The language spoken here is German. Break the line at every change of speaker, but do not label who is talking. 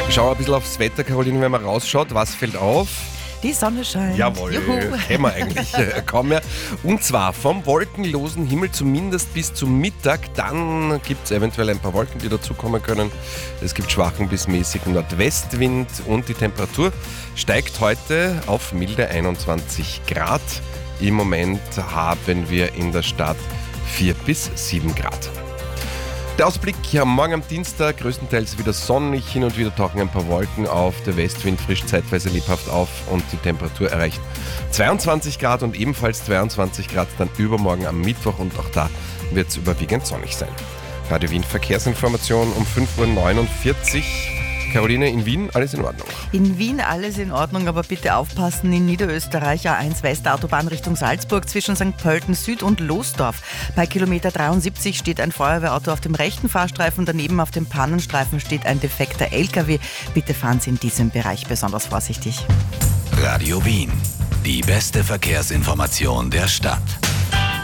Schauen wir ein bisschen aufs Wetter, Caroline, wenn man rausschaut. Was fällt auf?
Die Sonne scheint.
Jawohl, kennen wir eigentlich kaum mehr. Und zwar vom wolkenlosen Himmel zumindest bis zum Mittag. Dann gibt es eventuell ein paar Wolken, die dazukommen können. Es gibt schwachen bis mäßigen Nordwestwind und die Temperatur steigt heute auf milde 21 Grad. Im Moment haben wir in der Stadt 4 bis 7 Grad. Der Ausblick morgen am Dienstag, größtenteils wieder sonnig, hin und wieder tauchen ein paar Wolken auf, der Westwind frischt zeitweise lebhaft auf und die Temperatur erreicht 22 Grad und ebenfalls 22 Grad dann übermorgen am Mittwoch und auch da wird es überwiegend sonnig sein. Radio Wien Verkehrsinformation um 5.49 Uhr. Caroline, in Wien alles in Ordnung?
In Wien alles in Ordnung, aber bitte aufpassen, in Niederösterreich A1 Westautobahn Richtung Salzburg zwischen St. Pölten Süd und Losdorf. Bei Kilometer 73 steht ein Feuerwehrauto auf dem rechten Fahrstreifen, daneben auf dem Pannenstreifen steht ein defekter LKW. Bitte fahren Sie in diesem Bereich besonders vorsichtig.
Radio Wien, die beste Verkehrsinformation der Stadt.